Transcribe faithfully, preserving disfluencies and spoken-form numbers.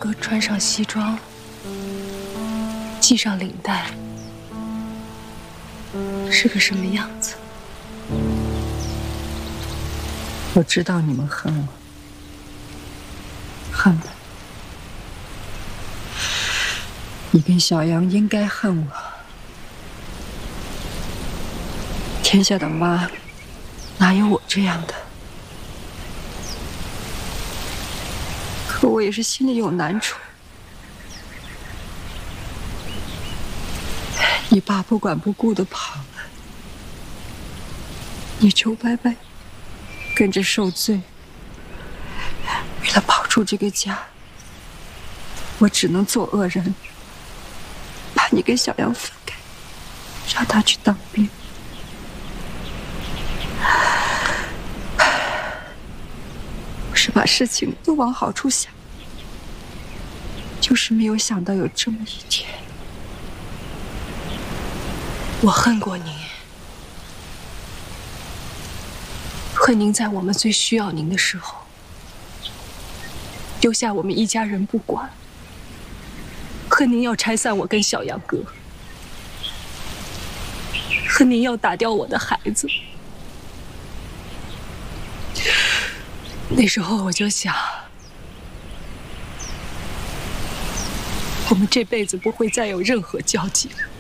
哥穿上西装，系上领带，是个什么样子？ 我知道你们恨我，恨我。你跟小杨应该恨我。天下的妈，哪有我这样的？可我也是心里有难处。你爸不管不顾的跑了，你求白白跟着受罪。为了保住这个家，我只能做恶人，把你跟小杨分开，让他去当兵。我是把事情都往好处想，就是没有想到有这么一天。 我恨过您，恨您在我们最需要您的时候，丢下我们一家人不管，恨您要拆散我跟小杨哥，恨您要打掉我的孩子。那时候我就想，我们这辈子不会再有任何交集了。